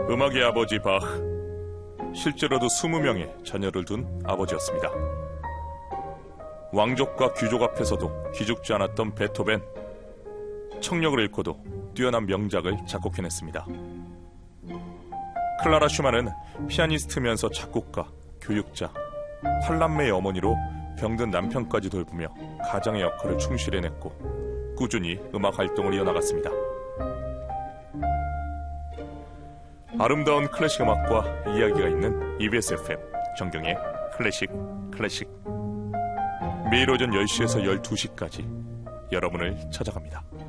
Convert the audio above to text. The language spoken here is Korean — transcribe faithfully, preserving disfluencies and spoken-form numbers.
음악의 아버지 바흐, 실제로도 스무 명의 자녀를 둔 아버지였습니다. 왕족과 귀족 앞에서도 기죽지 않았던 베토벤, 청력을 잃고도 뛰어난 명작을 작곡해냈습니다. 클라라 슈만은 피아니스트면서 작곡가, 교육자, 팔남매의 어머니로 병든 남편까지 돌보며 가장의 역할을 충실해냈고 꾸준히 음악 활동을 이어나갔습니다. 아름다운 클래식 음악과 이야기가 있는 이비에스 에프엠 정경의 클래식 클래식, 매일 오전 열 시에서 열두 시까지 여러분을 찾아갑니다.